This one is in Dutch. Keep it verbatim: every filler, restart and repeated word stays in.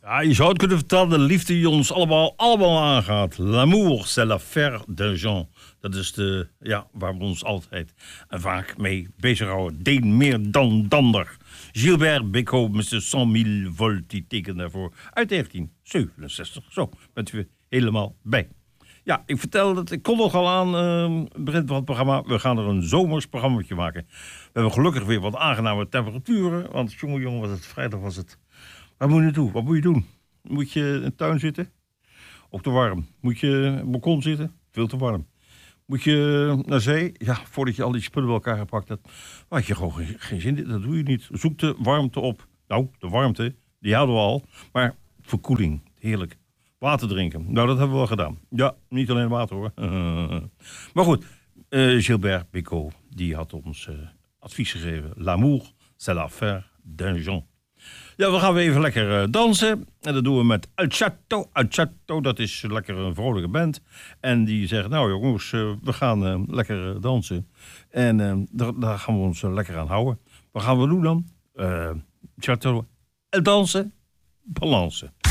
Ja, je zou het kunnen vertellen, de liefde die ons allemaal, allemaal aangaat. L'amour, c'est l'affaire des gens. Dat is de, ja, waar we ons altijd en vaak mee bezighouden. Deen meer dan dander. Gilbert Bécaud met zijn cent mille volt, die tekent daarvoor uit negentien zevenenzestig. Zo, bent u helemaal bij. Ja, ik vertelde het, ik kon nogal aan uh, het begin van het programma. We gaan er een zomers programmaatje maken. We hebben gelukkig weer wat aangename temperaturen. Want jongen, jongen, was het vrijdag was het. Waar moet je naartoe? Wat moet je doen? Moet je in de tuin zitten? Ook te warm. Moet je op het balkon zitten? Veel te warm. Moet je naar zee? Ja, voordat je al die spullen bij elkaar gepakt hebt. Had je gewoon geen, geen zin in. Dat doe je niet. Zoek de warmte op. Nou, de warmte, die hadden we al. Maar verkoeling, heerlijk. Water drinken. Nou, dat hebben we wel gedaan. Ja, niet alleen water hoor. Maar goed, uh, Gilbert Bécaud, die had ons uh, advies gegeven. L'amour, c'est l'affaire d'un gens. Ja, dan gaan we even lekker uh, dansen. En dat doen we met El Chato. El Chato, dat is lekker een vrolijke band. En die zegt, nou jongens, uh, we gaan uh, lekker uh, dansen. En uh, daar, daar gaan we ons uh, lekker aan houden. Wat gaan we doen dan? Uh, Chato, el dansen, balansen.